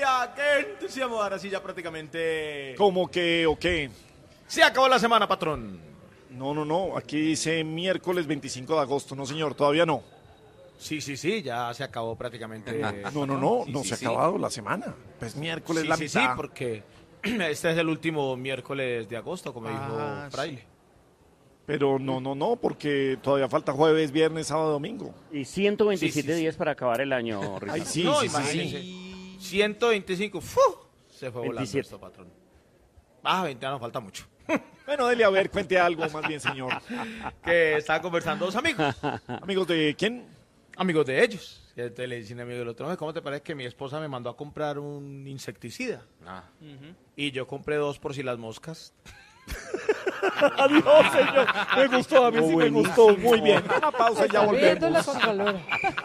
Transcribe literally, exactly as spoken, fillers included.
alegría! ¡Qué entusiasmo! Ahora sí ya prácticamente... ¿Cómo que o qué? Se acabó la semana, patrón. No, no, no. Aquí dice miércoles veinticinco de agosto. No, señor, todavía no. Sí, sí, sí, ya se acabó prácticamente. No, no, no. Sí, no sí, se sí. ha acabado la semana. Pues miércoles Sí, la sí, mitad. sí, porque este es el último miércoles de agosto, como Ah, dijo Fraile. sí. Pero no, no, no, porque todavía falta jueves, viernes, sábado, domingo. Y ciento veintisiete Sí, sí, sí. días para acabar el año, Ricardo. Ay, sí, no, sí, sí, imagínense. sí. ciento veinticinco, ¡fu! Se fue volando veintisiete. esto, patrón. Ah, veinte nos falta mucho. Bueno, dele a ver, cuente algo más bien, señor. Que estaban conversando dos amigos. Amigos de quién? Amigos de ellos. Y entonces le dicen amigo del otro, "Oye, ¿cómo te parece que mi esposa me mandó a comprar un insecticida? Ah. Y yo compré dos por si las moscas. Adiós, señor. Me gustó, a mí sí me gustó. Muy bien. Una pausa y ya volvemos. Viéndola con calor.